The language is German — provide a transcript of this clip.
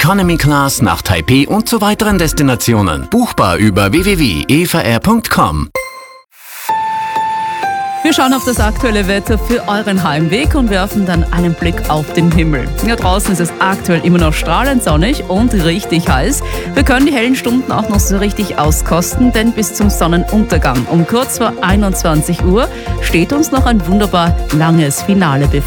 Economy Class nach Taipei und zu weiteren Destinationen. Buchbar über www.evr.com. Wir schauen auf das aktuelle Wetter für euren Heimweg und werfen dann einen Blick auf den Himmel. Hier draußen ist es aktuell immer noch strahlend sonnig und richtig heiß. Wir können die hellen Stunden auch noch so richtig auskosten, denn bis zum Sonnenuntergang um kurz vor 21 Uhr steht uns noch ein wunderbar langes Finale bevor.